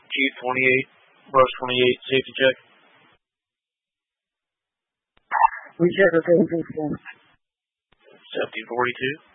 Chief 28, Brush 28, safety check. We check the 10-4. Safety 42.